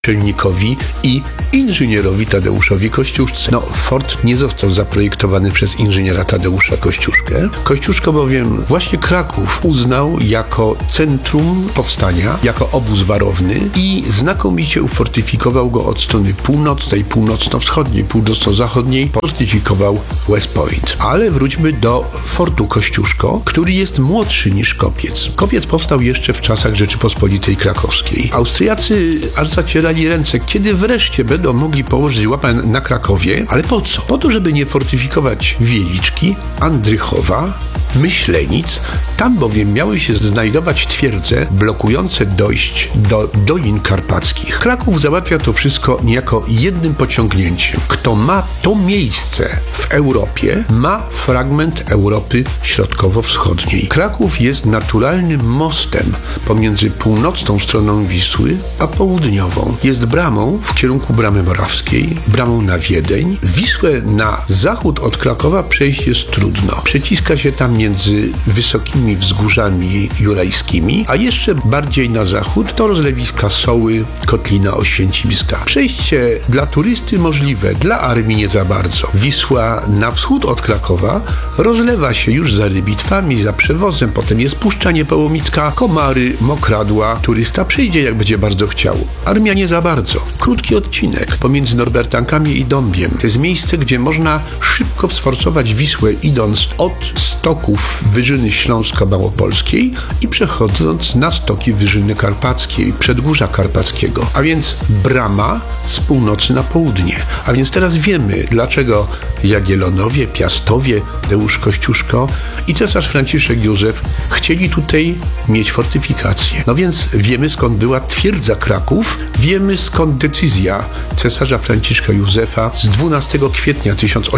naczelnikowi i inżynierowi Tadeuszowi Kościuszce. Fort nie został zaprojektowany przez inżyniera Tadeusza Kościuszkę. Kościuszko bowiem właśnie Kraków uznał jako centrum powstania, jako obóz warowny i znakomicie ufortyfikował go od strony północnej, północno-wschodniej, północno-zachodniej, fortyfikował West Point. Ale wróćmy do fortu Kościuszko, który jest młodszy niż Kopiec. Kopiec powstał jeszcze w czasach Rzeczypospolitej Krakowskiej. Austriacy aż zacierali ręce, kiedy wreszcie będą mogli położyć łapę na Krakowie. Ale po co? Po to, żeby nie fortyfikować Wieliczki, Andrychowa, Myślenic. Tam bowiem miały się znajdować twierdze blokujące dojść do Dolin Karpackich. Kraków załatwia to wszystko niejako jednym pociągnięciem. Kto ma to miejsce w Europie, ma fragment Europy Środkowo-Wschodniej. Kraków jest naturalnym mostem pomiędzy północną stroną Wisły a południową. Jest bramą w kierunku Bramy Morawskiej, bramą na Wiedeń. Wisłę na zachód od Krakowa przejść jest trudno. Przeciska się tam między wysokimi wzgórzami jurajskimi, a jeszcze bardziej na zachód to rozlewiska Soły, Kotlina Oświęcimska. Przejście dla turysty możliwe, dla armii nie za bardzo. Wisła na wschód od Krakowa rozlewa się już za Rybitwami, za Przewozem, potem jest Puszcza Niepołomicka, Komary, Mokradła. Turysta przejdzie jak będzie bardzo chciał. Armia nie za bardzo. Krótki odcinek pomiędzy Norbertankami i Dąbiem. To jest miejsce, gdzie można szybko sforcować Wisłę, idąc od stoków Wyżyny Śląsko-Małopolskiej i przechodząc na stoki Wyżyny Karpackiej, Przedgórza Karpackiego. A więc brama z północy na południe. A więc teraz wiemy, dlaczego Jagiellonowie, Piastowie, Tadeusz Kościuszko i cesarz Franciszek Józef chcieli tutaj mieć fortyfikację. Więc wiemy, skąd była twierdza Kraków, wiemy, skąd decyzja cesarza Franciszka Józefa z 12 kwietnia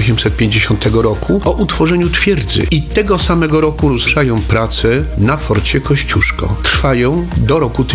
1850 roku o utworzeniu twierdzy. I tego samego roku ruszają prace na forcie Kościuszko. Trwają do roku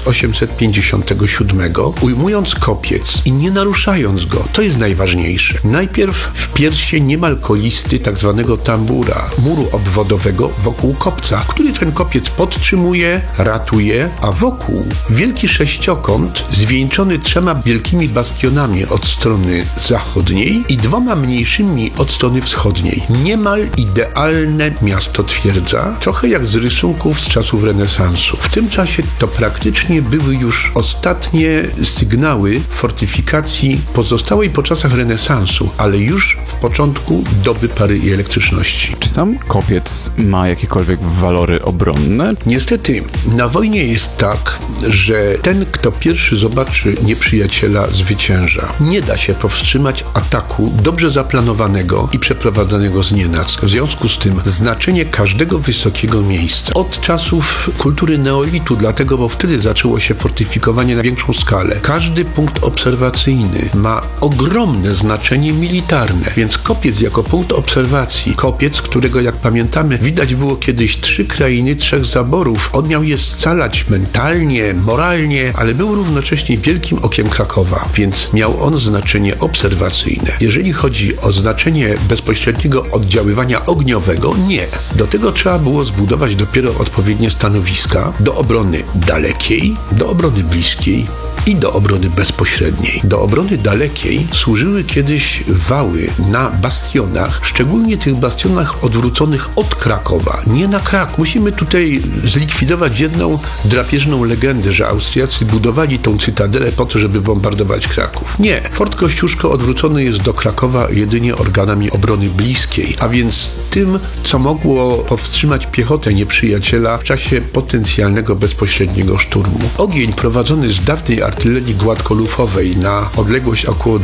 1857, ujmując Kopiec i nie naruszając go. To jest najważniejsze. Najpierw w pierścień niemal kolisty tak zwanego tambura, muru obwodowego wokół kopca, który ten kopiec podtrzymuje, ratuje, a wokół wielki sześciokąt zwieńczony 3 wielkimi bastionami od strony zachodniej i 2 mniejszymi od strony wschodniej. Niemal idealne miasto twierdza, trochę jak z rysunków z czasów renesansu. W tym czasie to praktycznie były już ostatnie sygnały fortyfikacji pozostałej po czasach renesansu, ale już w początku doby pary i elektryczności. Czy sam Kopiec ma jakiekolwiek walory obronne? Niestety, na wojnie jest tak, że ten, kto pierwszy zobaczy nieprzyjaciela, zwycięża. Nie da się powstrzymać ataku dobrze zaplanowanego i przeprowadzonego znienacka. W związku z tym znaczenie każdego wysokiego miejsca od czasów kultury neolitu, dlatego, bo wtedy zaczęło się fortyfikowanie na większą skalę. Każdy punkt obserwacyjny ma ogromne znaczenie militarne, więc Kopiec jako punkt obserwacji, Kopiec, którego jak pamiętamy widać było kiedyś 3 krainy, 3 zaborów, on miał je scalać mentalnie, moralnie, ale był równocześnie wielkim okiem Krakowa, więc miał on znaczenie obserwacyjne. Jeżeli chodzi o znaczenie bezpośredniego oddziaływania ogniowego, nie. Do tego trzeba było zbudować dopiero odpowiednie stanowiska do obrony dalekiej, do obrony bliskiej i do obrony bezpośredniej. Do obrony dalekiej służyły kiedyś wały na bastionach, szczególnie tych bastionach odwróconych od Krakowa, nie na Kraków. Musimy tutaj zlikwidować jedną drapieżną legendę, że Austriacy budowali tą cytadelę po to, żeby bombardować Kraków. Nie. Fort Kościuszko odwrócony jest do Krakowa jedynie organami obrony bliskiej, a więc tym, co mogło powstrzymać piechotę nieprzyjaciela w czasie potencjalnego bezpośredniego szturmu. Ogień prowadzony z dawnej artylerii gładkolufowej na odległość około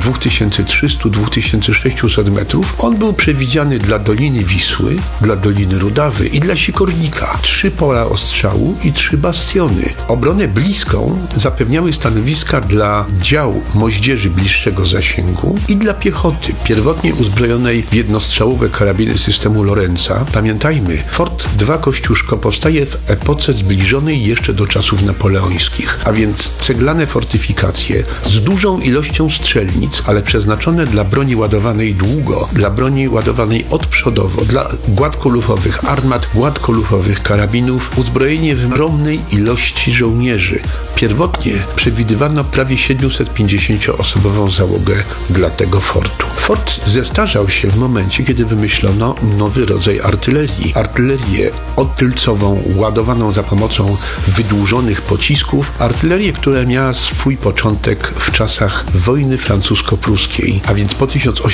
2300-2600 metrów, on był przewidziany dla Doliny Wisły, dla Doliny Rudawy i dla Sikornika. 3 pola ostrzału i 3 bastiony. Obronę bliską zapewniały stanowiska dla dział moździerzy bliższego zasięgu i dla piechoty, pierwotnie uzbrojonej w jednostrzałowe karabiny systemu Lorenza. Pamiętajmy, Fort 2 Kościuszko powstaje w epoce zbliżonej jeszcze do czasów napoleońskich, a więc ceglane fortyfikacje z dużą ilością strzelnic, ale przeznaczone dla broni ładowanej długo, dla broni ładowanej odprzodowo, dla gładkolufowych armat, gładkolufowych karabinów, uzbrojenie w ogromnej ilości żołnierzy. Pierwotnie przewidywano prawie 750-osobową załogę dla tego fortu. Fort zestarzał się w momencie, kiedy wymyślono nowy rodzaj artylerii. Artylerię odtylcową, ładowaną za pomocą wydłużonych pocisków. Artylerię, która miała swój początek w czasach wojny francusko-pruskiej, a więc po